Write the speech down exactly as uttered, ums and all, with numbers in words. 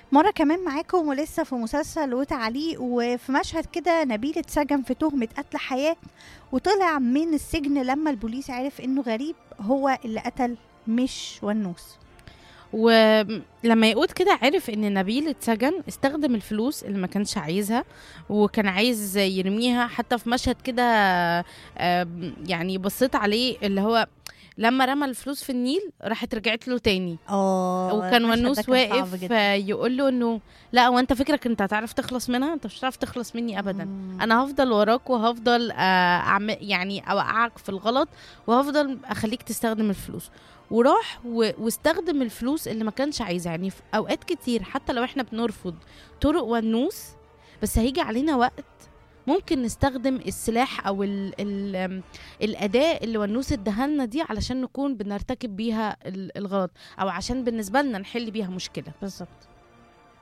مرة كمان معاكم ولسه في مسلسل وتعليق، وفي مشهد كده نبيل اتسجن في تهمة قتل حياة، وطلع من السجن لما البوليس عرف انه غريب هو اللي قتل مش ونوس. ولما يقول كده عرف ان نبيل اتسجن، استخدم الفلوس اللي ما كانش عايزها وكان عايز يرميها. حتى في مشهد كده آم، يعني بصيت عليه، اللي هو لما رمى الفلوس في النيل راحت رجعت له تاني. اه وكان المشهد ده ونوس كان صعب واقف جدا. يقول له انه لا، هو انت فكرك انت هتعرف تخلص منها؟ انت مش هتعرف تخلص مني ابدا. مم. انا هفضل وراك وهفضل آه، اعمل يعني اوقعك في الغلط، وهفضل اخليك تستخدم الفلوس. وراح و- واستخدم الفلوس اللي ما كانش عايزها. يعني في اوقات كتير حتى لو احنا بنرفض طرق ونوس، بس هيجي علينا وقت ممكن نستخدم السلاح او ال ال آم، الاداه اللي ونوس ادهالنا دي علشان نكون بنرتكب بيها ال- الغلط، او عشان بالنسبه لنا نحل بيها مشكله. بالظبط.